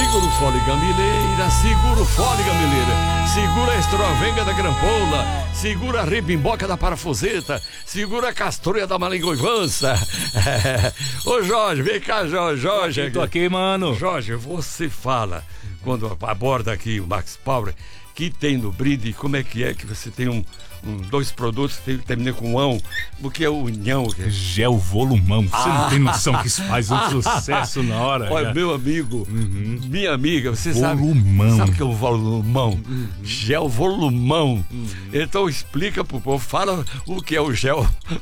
Segura o fole gamileira, segura o fole gamileira, segura a estrovenga da grampola, segura a ribimboca da parafuseta, segura a castanha da malingoivança. Ô Jorge, vem cá, Jorge. Tô aqui, mano. Jorge, você fala, quando aborda aqui o Max Power, que tem no brinde, como é que você tem dois produtos, termina com ão, o que é o unhão? Gel Volumão, você não tem noção que isso faz um sucesso na hora. Olha, meu amigo, minha amiga, você Volumão. sabe o que é o volumão? Gel Volumão. Então explica pro povo, fala o que é o gel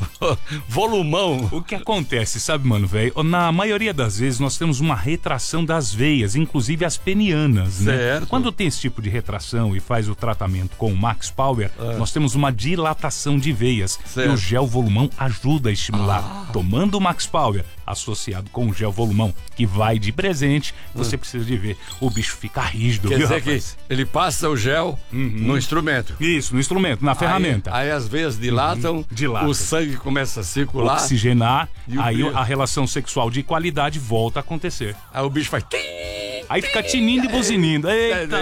Volumão. O que acontece, sabe, mano, velho? Na maioria das vezes nós temos uma retração das veias, inclusive as penianas, né? Certo. Quando tem esse tipo de retração e faz o tratamento com o Max Power, nós temos uma dilatação de veias. Certo. E o gel Volumão ajuda a estimular. Tomando o Max Power associado com o gel Volumão, que vai de presente, você precisa de ver. O bicho fica rígido, Quer viu, dizer rapaz? que ele passa o gel no instrumento. Isso, no instrumento, na ferramenta. Aí as veias dilatam, Dilata. o sangue começa a circular, Oxigenar, E o aí brilho? a relação sexual de qualidade volta a acontecer. aí o bicho faz... Aí fica tinindo e buzinindo. Eita!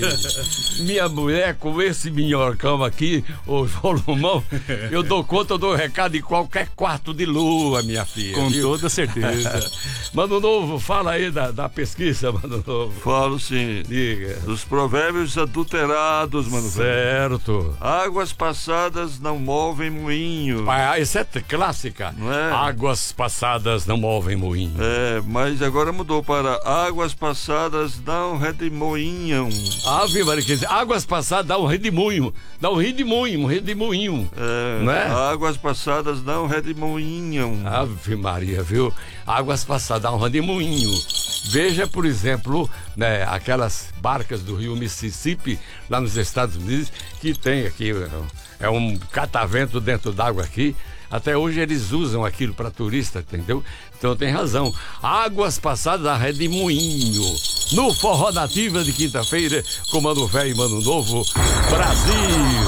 Minha mulher, com esse minhocão aqui, o volumão, eu dou conta, eu dou recado em qualquer quarto de lua, minha filha. Com viu? toda certeza. Mano Novo, fala aí da pesquisa, Mano Novo. Falo sim. Diga. Dos provérbios adulterados, mano. Certo. Águas passadas não movem moinho. Isso é clássica. Não é? Águas passadas não movem moinho. É, mas agora mudou para águas passadas não redemoinham. Ave Maria, quer dizer, águas passadas dá um redemoinho. Um redemoinho. É, Não é? águas passadas não redemoinham. Ave Maria, viu? Águas passadas dá um redemoinho. Veja, por exemplo, né, aquelas barcas do rio Mississippi, lá nos Estados Unidos, que tem aqui, é um catavento dentro d'água aqui. Até hoje eles usam aquilo para turista, entendeu? Então tem razão. Águas passadas a redemoinho. No Forró Nativa de quinta-feira, com Mano Velho e Mano Novo, Brasil.